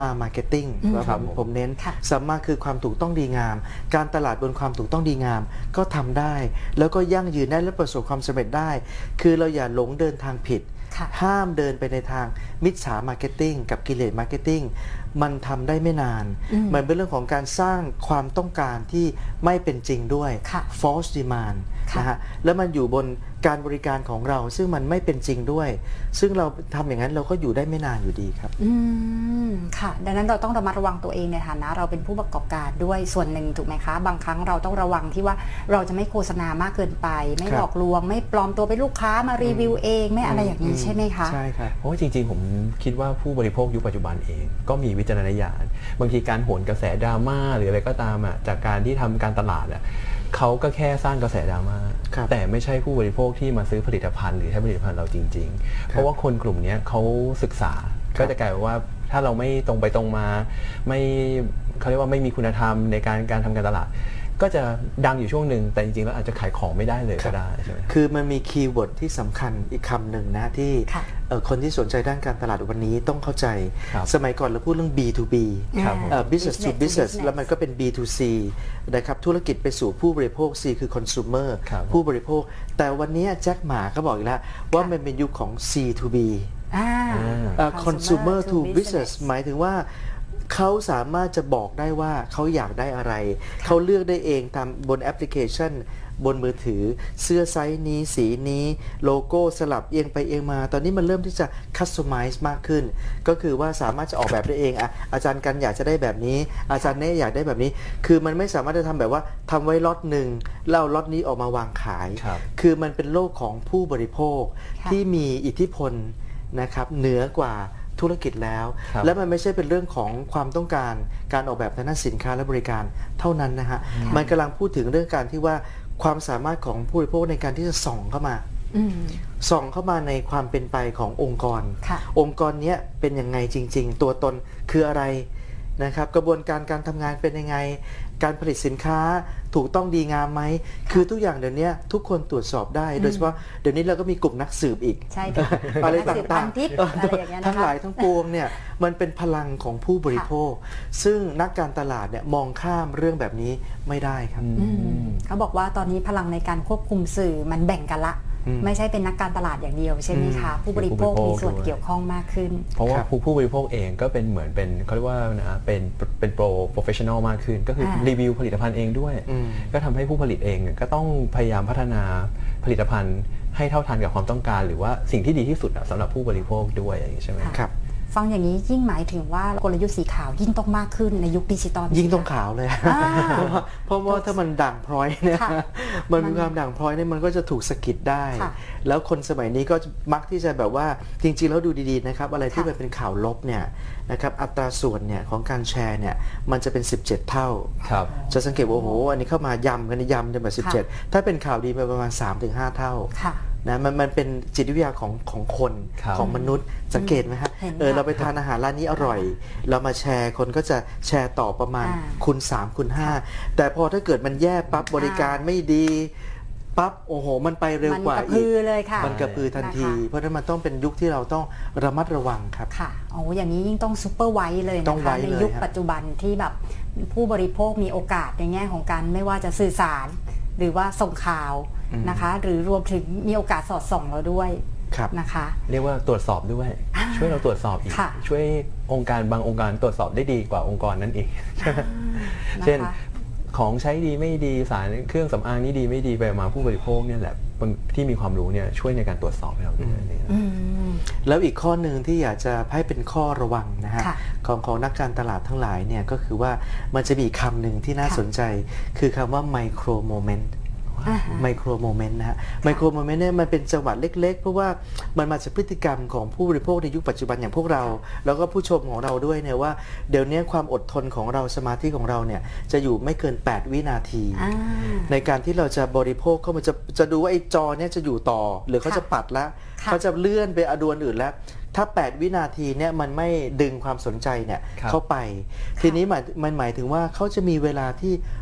มาร์เก็ตติ้งผมเน้นสัมมาคือความถูกต้องดีงามการตลาดบนความถูกต้องดีงามก็ทำได้แล้วก็ยั่งยืนได้และประสบความสำเร็จได้คือเราอย่าหลงเดินทางผิดห้ามเดินไปในทางมิจฉามาร์เก็ตติ้งกับกิเลสมาร์เก็ตติ้งมันทำได้ไม่นานมันเป็นเรื่องของการสร้างความต้องการที่ไม่เป็นจริงด้วย false demand นะฮะแล้วมันอยู่บนการบริการของเราซึ่งมันไม่เป็นจริงด้วยซึ่งเราทำอย่างนั้นเราก็อยู่ได้ไม่นานอยู่ดีครับค่ะดังนั้นเราต้องระมัดระวังตัวเองในฐานะเราเป็นผู้ประกอบการด้วยส่วนหนึ่งถูกไหมคะบางครั้งเราต้องระวังที่ว่าเราจะไม่โฆษณามากเกินไปไม่หลอกลวงไม่ปลอมตัวเป็นลูกค้ามารีวิวเองไม่อะไรอย่างนี้ใช่ไหมคะใช่ครับเพราะว่าจริงๆผมคิดว่าผู้บริโภคยุคปัจจุบันเองก็มีวิจารณญาณบางทีการโหนกระแสดราม่าหรืออะไรก็ตามจากการที่ทำการตลาดเขาก็แค่สร้างกระแสดราม่าแต่ไม่ใช่ผู้บริโภคที่มาซื้อผลิตภัณฑ์หรือใช้ผลิตภัณฑ์เราจริงๆเพราะว่าคนกลุ่มนี้เขาศึกษาก็จะกลายว่าถ้าเราไม่ตรงไปตรงมาไม่เขาเรียกว่าไม่มีคุณธรรมในการทำการตลาดก็จะดังอยู่ช่วงหนึ่งแต่จริงๆแล้วอาจจะขายของไม่ได้เลยก็ได้ใช่ไหมคือมันมีคีย์เวิร์ดที่สำคัญอีกคำหนึ่งนะที่คนที่สนใจด้านการตลาดวันนี้ต้องเข้าใจสมัยก่อนเราพูดเรื่อง B2B business to business แล้วมันก็เป็น B2C นะครับธุรกิจไปสู่ผู้บริโภค C คือ consumer ผู้บริโภคแต่วันนี้แจ็คหมาก็บอกอีกแล้วว่ามันเป็นยุคของ C to B consumer to business หมายถึงว่าเขาสามารถจะบอกได้ว่าเขาอยากได้อะไรเขาเลือกได้เองตามบนแอปพลิเคชันบนมือถือเสื้อไซส์นี้สีนี้โลโก้สลับเอียงไปเอียงมาตอนนี้มันเริ่มที่จะคัสตอมไมซ์มากขึ้นก็คือว่าสามารถจะออกแบบได้เองอาจารย์กันอยากจะได้แบบนี้อาจารย์เน่อยากได้แบบนี้คือมันไม่สามารถจะทำแบบว่าทำไว้ล็อตหนึ่งแล้วล็อตนี้ออกมาวางขายคือมันเป็นโลกของผู้บริโภคที่มีอิทธิพลนะครับเหนือกว่าธุรกิจแล้วและมันไม่ใช่เป็นเรื่องของความต้องการการออกแบบทางด้านสินค้าและบริการเท่านั้นนะฮะมันกำลังพูดถึงเรื่องการที่ว่าความสามารถของผู้บริโภคในการที่จะส่องเข้ามาในความเป็นไปขององค์กรองค์กรนี้เป็นยังไงจริงๆตัวตนคืออะไรนะครับกระบวนการการทำงานเป็นยังไงการผลิตสินค้าถูกต้องดีงามไหมคือทุกอย่างเดี๋ยวนี้ทุกคนตรวจสอบได้โดยเฉพาะเดี๋ยวนี้เราก็มีกลุ่มนักสืบอีกอะไรต่างๆทั้งหลายทั้งปวงเนี่ยมันเป็นพลังของผู้บริโภคซึ่งนักการตลาดเนี่ยมองข้ามเรื่องแบบนี้ไม่ได้ครับเขาบอกว่าตอนนี้พลังในการควบคุมสื่อมันแบ่งกันละไม่ใช่เป็นนักการตลาดอย่างเดียวใช่ไหมคะผู้บริโภคมีส่วนเกี่ยวข้องมากขึ้นเพราะว่าผู้บริโภคเองก็เป็นเหมือนเป็นเขาเรียกว่านะเป็นโปรเฟชชั่นอลมากขึ้นก็คือรีวิวผลิตภัณฑ์เองด้วยก็ทำให้ผู้ผลิตเองก็ต้องพยายามพัฒนาผลิตภัณฑ์ให้เท่าทันกับความต้องการหรือว่าสิ่งที่ดีที่สุดสำหรับผู้บริโภคด้วยอย่างนี้ใช่ไหมครับฟังอย่างนี้ยิ่งหมายถึงว่ากลยุทธ์สีขาวยิ่งต้องมากขึ้นในยุคดิจิตอลยิ่งต้องขาวเลยเพราะว่าถ้ามันด่างพร้อยเนี่ยมันมีความด่างพร้อยเนี่ยมันก็จะถูกสะกิดได้แล้วคนสมัยนี้ก็มักที่จะแบบว่าจริงๆแล้วดูดีๆนะครับอะไรที่มันเป็นข่าวลบเนี่ยนะครับอัตราส่วนเนี่ยของการแชร์เนี่ยมันจะเป็น17เท่าจะสังเกตว่าโอ้โหอันนี้เข้ามายำกันยำจนแบบ17ถ้าเป็นข่าวดีไปประมาณ 3-5 เท่านะมันเป็นจิตวิทยาของคนของมนุษย์สังเกตไหมฮะเราไปทานอาหารร้านนี้อร่อยเรามาแชร์คนก็จะแชร์ต่อประมาณคูณ3คูณ5แต่พอถ้าเกิดมันแย่ปั๊บบริการไม่ดีปั๊บโอ้โหมันไปเร็วกว่าอีกมันกระพือทันทีเพราะฉะนั้นมันต้องเป็นยุคที่เราต้องระมัดระวังครับค่ะโอ้อย่างนี้ยิ่งต้องซูเปอร์ไวท์เลยนะคะในยุคปัจจุบันที่แบบผู้บริโภคมีโอกาสในแง่ของการไม่ว่าจะสื่อสารหรือว่าส่งข่าวนะคะหรือรวมถึงมีโอกาสสอดส่องเราด้วยนะคะเรียกว่าตรวจสอบด้วยช่วยเราตรวจสอบอีกช่วยองค์การบางองค์การตรวจสอบได้ดีกว่าองค์กรนั้นอีกเช่นของใช้ดีไม่ดีสารเครื่องสำอางนี้ดีไม่ดีไปมาผู้บริโภคเนี่ยแหละที่มีความรู้เนี่ยช่วยในการตรวจสอบให้เราด้วยแล้วอีกข้อหนึ่งที่อยากจะให้เป็นข้อระวังนะฮะของนักการตลาดทั้งหลายเนี่ยก็คือว่ามันจะมีคำหนึ่งที่น่าสนใจคือคำว่าไมโครโมเมนต์ไมโครโมเมนต์นะฮะไมโครโมเมนต์เนี่ยมันเป็นจังหวะเล็กๆเพราะว่ามันมาจากพฤติกรรมของผู้บริโภคในยุคปัจจุบันอย่างพวกเราแล้วก็ผู้ชมของเราด้วยเนี่ยว่าเดี๋ยวนี้ความอดทนของเราสมาธิของเราเนี่ยจะอยู่ไม่เกิน8วินาทีในการที่เราจะบริโภคเข้ามาจะดูว่าไอ้จอเนี่ยจะอยู่ต่อหรือเขาจะปัดแล้วเขาจะเลื่อนไปอดวนอื่นแล้วถ้า8วินาทีเนี่ยมันไม่ดึงความสนใจเนี่ยเข้าไปทีนี้มันหมายถึงว่าเขาจะมีเวลาที่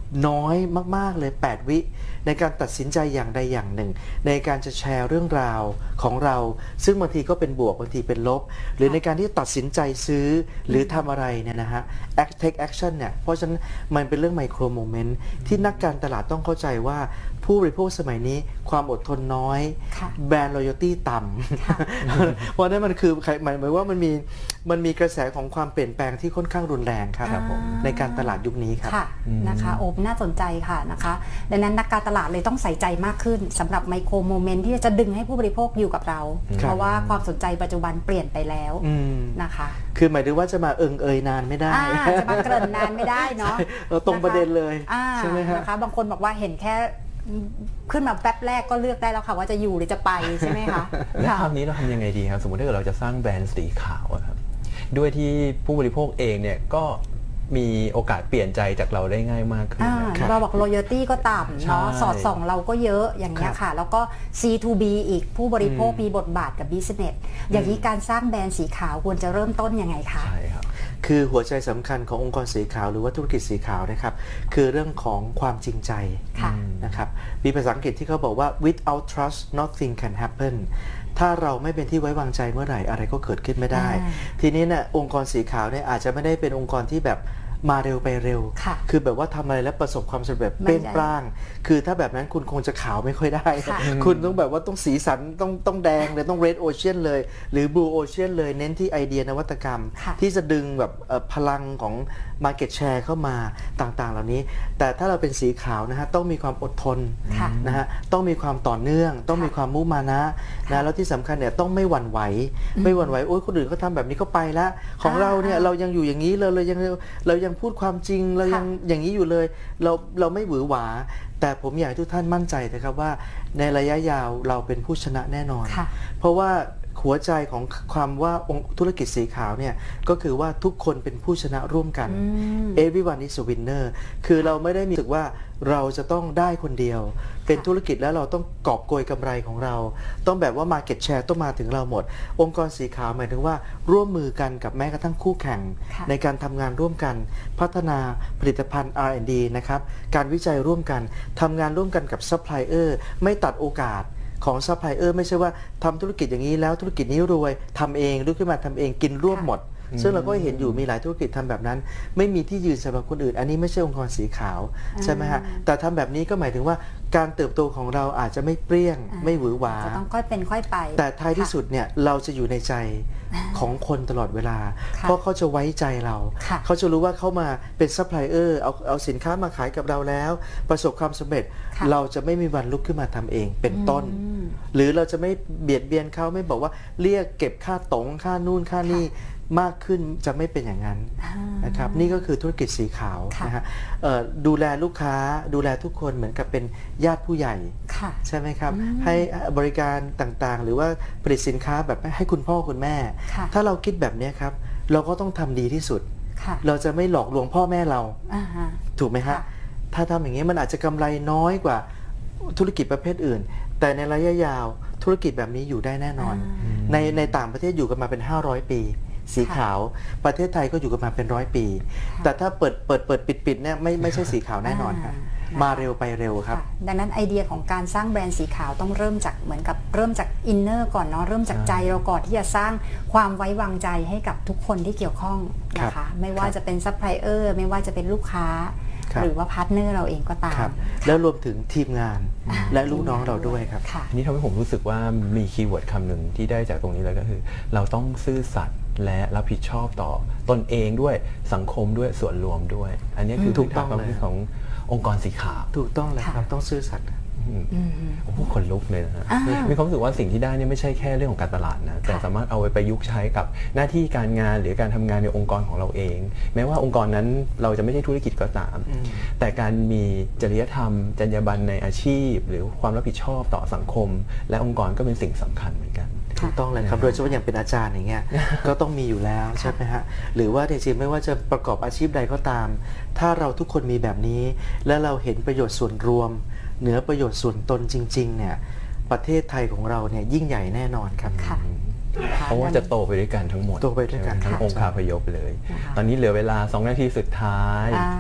น้อยมากๆเลย8วิในการตัดสินใจอย่างใดอย่างหนึ่งในการจะแชร์เรื่องราวของเราซึ่งบางทีก็เป็นบวกบางทีเป็นลบหรือในการที่ตัดสินใจซื้อหรือทำอะไรเนี่ยนะฮะ take action เนี่ยเพราะฉะนั้นมันเป็นเรื่องไมโครโมเมนต์ที่นักการตลาดต้องเข้าใจว่าผู้บริโภคสมัยนี้ความอดทนน้อยแบรนด์ loyalty ต่ำเพราะนั้นมันคือหมายว่ามันมีกระแสของความเปลี่ยนแปลงที่ค่อนข้างรุนแรงครับในการตลาดยุคนี้ครับนะคะโอ้น่าสนใจค่ะนะคะดังนั้นนักการตลาดเลยต้องใส่ใจมากขึ้นสำหรับไมโครโมเมนต์ที่จะดึงให้ผู้บริโภคอยู่กับเราเพราะว่าความสนใจปัจจุบันเปลี่ยนไปแล้วนะคะคือหมายถึงว่าจะมาเอยนานไม่ได้จะมาเกริ่นนานไม่ได้เนาะเราตรงประเด็นเลยใช่ไหมฮะนะคะบางคนบอกว่าเห็นแค่ขึ้นมาแป๊บแรกก็เลือกได้แล้วค่ะว่าจะอยู่หรือจะไปใช่ไหมคะแล้วคราวนี้เราทำยังไงดีครับสมมติถ้าเกิดเราจะสร้างแบรนด์สีขาวครับด้วยที่ผู้บริโภคเองเนี่ยก็มีโอกาสเปลี่ยนใจจากเราได้ง่ายมากขึ้นเราบอก loyalty ก็ต่ำเนาะสอดส่องเราก็เยอะอย่างนี้ค่ะแล้วก็ C2B อีกผู้บริโภคมีบทบาทกับ business อย่างนี้การสร้างแบรนด์สีขาวควรจะเริ่มต้นยังไงคะใช่ครับคือหัวใจสำคัญขององค์กรสีขาวหรือว่าธุรกิจสีขาวนะครับคือเรื่องของความจริงใจนะครับมีภาษาอังกฤษที่เขาบอกว่า without trust nothing can happen ถ้าเราไม่เป็นที่ไว้วางใจเมื่อไหร่อะไรก็เกิดขึ้นไม่ได้ทีนี้เนี่ยองค์กรสีขาวเนี่ยอาจจะไม่ได้เป็นองค์กรที่แบบมาเร็วไปเร็วคือแบบว่าทำอะไรแล้วประสบความสำเร็จเปรี้ยงปร้างคือถ้าแบบนั้นคุณคงจะขาวไม่ค่อยได้คุณต้องแบบว่าต้องสีสันต้องแดงเลยต้อง red ocean เลยหรือ blue ocean เลยเน้นที่ไอเดียนวัตกรรมที่จะดึงแบบพลังของ market share เข้ามาต่างๆเหล่านี้แต่ถ้าเราเป็นสีขาวนะฮะต้องมีความอดทนนะฮะต้องมีความต่อเนื่องต้องมีความมุมานะแล้วที่สำคัญเนี่ยต้องไม่หวั่นไหวโอ๊ยคนอื่นเขาทำแบบนี้ก็ไปแล้วของเราเนี่ยเรายังอยู่อย่างนี้เรายังพูดความจริงเรายังอย่างนี้อยู่เลยเราไม่หวือหวาแต่ผมอยากให้ทุกท่านมั่นใจนะครับว่าในระยะยาวเราเป็นผู้ชนะแน่นอนเพราะว่าหัวใจของความว่าธุรกิจสีขาวเนี่ยก็คือว่าทุกคนเป็นผู้ชนะร่วมกัน everyone is a winner คือเราไม่ได้มีสึกว่าเราจะต้องได้คนเดียวเป็นธุรกิจแล้วเราต้องกอบโกยกำไรของเราต้องแบบว่า market share ต้องมาถึงเราหมดองค์กรสีขาวหมายถึงว่าร่วมมือกันกับแม้กระทั่งคู่แข่งในการทำงานร่วมกันพัฒนาผลิตภัณฑ์ R&D นะครับการวิจัยร่วมกันทำงานร่วมกันกับซัพพลายเออร์ไม่ตัดโอกาสของซัพพลายเออร์ไม่ใช่ว่าทำธุรกิจอย่างนี้แล้วธุรกิจนี้รวยทำเองลุกขึ้นมาทำเองกินร่วมหมดซึ่งเราก็เห็นอยู่มีหลายธุรกิจทำแบบนั้นไม่มีที่ยืนสำหรับคนอื่นอันนี้ไม่ใช่องค์กรสีขาวใช่ไหมฮะแต่ทำแบบนี้ก็หมายถึงว่าการเติบโตของเราอาจจะไม่เปรี้ยงไม่หวือหวาจะต้องค่อยเป็นค่อยไปแต่ท้ายที่สุดเนี่ยเราจะอยู่ในใจของคนตลอดเวลาเพราะเขาจะไว้ใจเราเขาจะรู้ว่าเขามาเป็นซัพพลายเออร์เอาสินค้ามาขายกับเราแล้วประสบความสำเร็จเราจะไม่มีวันลุกขึ้นมาทำเองเป็นต้นหรือเราจะไม่เบียดเบียนเขาไม่บอกว่าเรียกเก็บค่าตรงค่านู่นค่านี่มากขึ้นจะไม่เป็นอย่างนั้นนะครับนี่ก็คือธุรกิจสีขาวนะฮะดูแลลูกค้าดูแลทุกคนเหมือนกับเป็นญาติผู้ใหญ่ใช่ไหมครับให้บริการต่างๆหรือว่าผลิตสินค้าแบบให้คุณพ่อคุณแม่ถ้าเราคิดแบบนี้ครับเราก็ต้องทำดีที่สุดเราจะไม่หลอกลวงพ่อแม่เราถูกไหมฮะถ้าทำอย่างนี้มันอาจจะกำไรน้อยกว่าธุรกิจประเภทอื่นแต่ในระยะยาวธุรกิจแบบนี้อยู่ได้แน่นอนในต่างประเทศอยู่กันมาเป็น500 ปีสีขาวประเทศไทยก็อยู่กันมาเป็น100 ปีแต่ถ้าเปิดปิดเนี่ยไม่ใช่สีขาวแน่นอนครับมาเร็วไปเร็วครับดังนั้นไอเดียของการสร้างแบรนด์สีขาวต้องเริ่มจากเหมือนกับเริ่มจากอินเนอร์ก่อนเนาะเริ่มจากใจเราก่อนที่จะสร้างความไว้วางใจให้กับทุกคนที่เกี่ยวข้องนะคะไม่ว่าจะเป็นซัพพลายเออร์ไม่ว่าจะเป็นลูกค้าหรือว่าพาร์ทเนอร์เราเองก็ตามแล้วรวมถึงทีมงานและลูกน้องเราด้วยครับนี่ทำให้ผมรู้สึกว่ามีคีย์เวิร์ดคำหนึ่งที่ได้จากตรงนี้เลยก็คือเราต้องซื่อสัตย์และรับผิดชอบต่อตนเองด้วยสังคมด้วยส่วนรวมด้วยอันนี้คือถูกต้องเลยขององค์กรสีขาวถูกต้องเลยครับต้องซื่อสัตย์โอ้โหคนลุกเลยนะฮะมีความรู้สึกว่าสิ่งที่ได้นี่ไม่ใช่แค่เรื่องของการตลาดนะแต่สามารถเอาไปประยุกต์ใช้กับหน้าที่การงานหรือการทำงานในองค์กรของเราเองแม้ว่าองค์กรนั้นเราจะไม่ใช่ธุรกิจก็ตามแต่การมีจริยธรรมจรรยาบรรณในอาชีพหรือความรับผิดชอบต่อสังคมและองค์กรก็เป็นสิ่งสำคัญเหมือนกันถูกต้องเลยครับโดยเฉพาะอย่างเป็นอาจารย์อย่างเงี้ยก็ต้องมีอยู่แล้วใช่ไหมฮะหรือว่าจริงๆไม่ว่าจะประกอบอาชีพใดก็ตามถ้าเราทุกคนมีแบบนี้และเราเห็นประโยชน์ส่วนรวมเหนือประโยชน์ส่วนตนจริงๆเนี่ยประเทศไทยของเราเนี่ยยิ่งใหญ่แน่นอนครับเพราะว่าจะโตไปด้วยกันทั้งหมดโตไปด้วยกันทั้งองค์คาพยพเลยตอนนี้เหลือเวลา2 นาทีสุดท้าย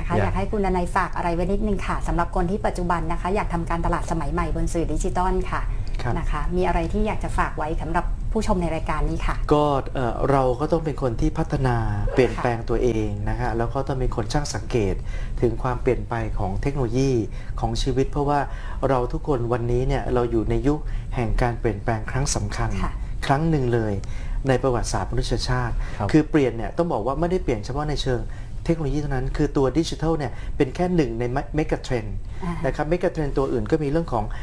นะคะอยากให้คุณดนัยฝากอะไรไว้นิดนึงค่ะสำหรับคนที่ปัจจุบันนะคะอยากทำการตลาดสมัยใหม่บนสื่อดิจิตอลค่ะนะคะมีอะไรที่อยากจะฝากไว้สำหรับผู้ชมในรายการนี้ค่ะก็เราก็ต้องเป็นคนที่พัฒนาเปลี่ยนแปลงตัวเองนะคะแล้วก็ต้องเป็นคนช่างสังเกตถึงความเปลี่ยนไปของเทคโนโลยีของชีวิตเพราะว่าเราทุกคนวันนี้เนี่ยเราอยู่ในยุคแห่งการเปลี่ยนแปลงครั้งสำคัญครั้งหนึ่งเลยในประวัติศาสตร์มนุษยชาติคือเปลี่ยนเนี่ยต้องบอกว่าไม่ได้เปลี่ยนเฉพาะในเชิงเทคโนโลยีเท่านั้นคือตัวดิจิทัลเนี่ยเป็นแค่หนึ่งในเมกะเทรนด์นะครับเมกะเทรนด์ตัวอื่นก็มีเรื่องของ